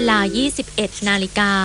ลา 21 นาฬิกา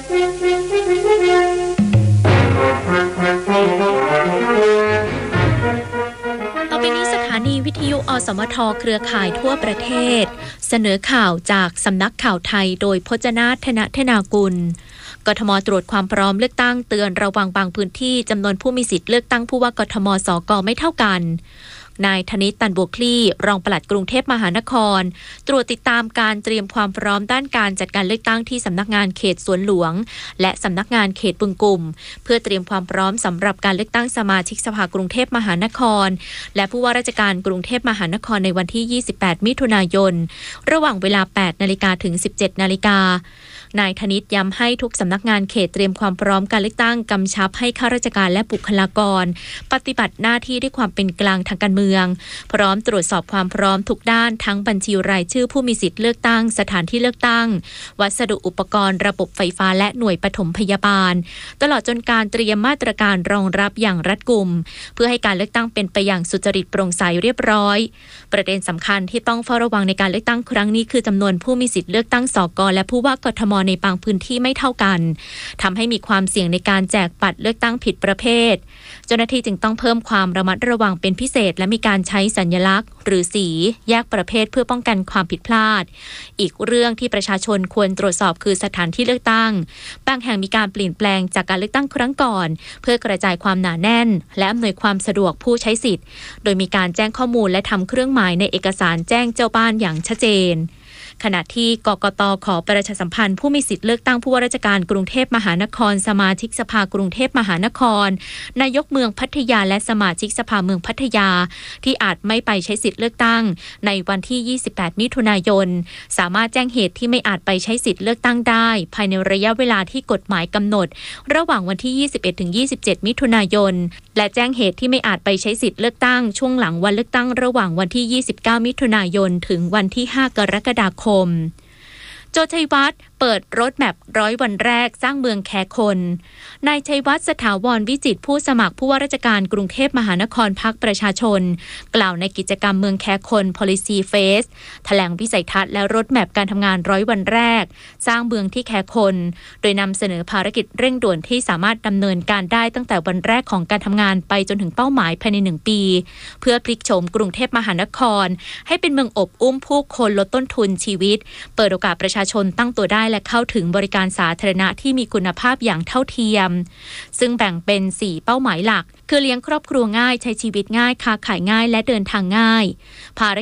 ต่อไปนี้สถานีวิทยุอสมทเครือข่ายทั่วประเทศเสนอข่าวจากสำนักข่าวไทยโดยพจนาถ ธนธนากุลกทมตรวจความพร้อมเลือกตั้งเตือนระวังบางพื้นที่จำนวนผู้มีสิทธิ์เลือกตั้งผู้ว่ากทมสกไม่เท่ากันนายธนิต ตันบัวคลี่รองปลัดกรุงเทพมหานครตรวจติดตามการเตรียมความพร้อมด้านการจัดการเลือกตั้งที่สำนักงานเขตสวนหลวงและสำนักงานเขตบึงกุ่มเพื่อเตรียมความพร้อมสำหรับการเลือกตั้งสมาชิกสภากรุงเทพมหานครและผู้ว่าราชการกรุงเทพมหานครในวันที่ 28 มิถุนายนระหว่างเวลา 8 นาฬิกาถึง 17 นาฬิกานายธนิตย้ำให้ทุกสำนักงานเขตเตรียมความพร้อมการเลือกตั้งกำชับให้ข้าราชการและบุคลากรปฏิบัติหน้าที่ด้วยความเป็นกลางทางการเมืองพร้อมตรวจสอบความพร้อมทุกด้านทั้งบัญชีรายชื่อผู้มีสิทธิ์เลือกตั้งสถานที่เลือกตั้งวัสดุอุปกรณ์ระบบไฟฟ้าและหน่วยปฐมพยาบาลตลอดจนการเตรียมมาตรการรองรับอย่างรัดกุมเพื่อให้การเลือกตั้งเป็นไปอย่างสุจริตโปร่งใสเรียบร้อยประเด็นสำคัญที่ต้องเฝ้าระวังในการเลือกตั้งครั้งนี้คือจำนวนผู้มีสิทธิ์เลือกตั้งสกและผู้ว่ากทมในบางพื้นที่ไม่เท่ากันทำให้มีความเสี่ยงในการแจกบัตรเลือกตั้งผิดประเภทเจ้าหน้าที่จึงต้องเพิ่มความระมัดระวังเป็นพิเศษและมีการใช้สัญลักษณ์หรือสีแยกประเภทเพื่อป้องกันความผิดพลาดอีกเรื่องที่ประชาชนควรตรวจสอบคือสถานที่เลือกตั้งบางแห่งมีการเปลี่ยนแปลงจากการเลือกตั้งครั้งก่อนเพื่อกระจายความหนาแน่นและอำนวยความสะดวกผู้ใช้สิทธิ์โดยมีการแจ้งข้อมูลและทำเครื่องหมายในเอกสารแจ้งเจ้าบ้านอย่างชัดเจนขณะที่กกต.ขอประชาสัมพันธ์ผู้มีสิทธิ์เลือกตั้งผู้ว่าราชการกรุงเทพมหานครสมาชิกสภากรุงเทพมหานครนายกเมืองพัทยาและสมาชิกสภาเมืองพัทยาที่อาจไม่ไปใช้สิทธิ์เลือกตั้งในวันที่ 28 มิถุนายนสามารถแจ้งเหตุที่ไม่อาจไปใช้สิทธิ์เลือกตั้งได้ภายในระยะเวลาที่กฎหมายกำหนดระหว่างวันที่ 21-27 มิถุนายนและแจ้งเหตุที่ไม่อาจไปใช้สิทธิ์เลือกตั้งช่วงหลังวันเลือกตั้งระหว่างวันที่ 29 มิถุนายนถึงวันที่ 5 กรกฎาคมโจชัยวัฒน์เปิดรถแมพ100 วันแรกสร้างเมืองแคคนนายชัยวัฒน์สถาวรวิจิตรผู้สมัครผู้ว่าราชการกรุงเทพมหานครพรรคประชาชนกล่าวในกิจกรรมเมืองแคคน Policy Face แถลงวิสัยทัศน์และรถแมพการทำงาน100 วันแรกสร้างเมืองที่แคคนโดยนำเสนอภารกิจเร่งด่วนที่สามารถดำเนินการได้ตั้งแต่วันแรกของการทำงานไปจนถึงเป้าหมายภายใน1 ปีเพื่อพลิกโฉมกรุงเทพมหานครให้เป็นเมืองอบอุ้มผู้คนลดต้นทุนชีวิตเปิดโอกาสประชาชนตั้งตัวได้และเข้าถึงบริการสาธารณะที่มีคุณภาพอย่างเท่าเทียมซึ่งแบ่งเป็น4เป้าหมายหลักคือเลี้ยงครอบครัวง่ายใช้ชีวิตง่ายค้าขายง่ายและเดินทางง่ายภาร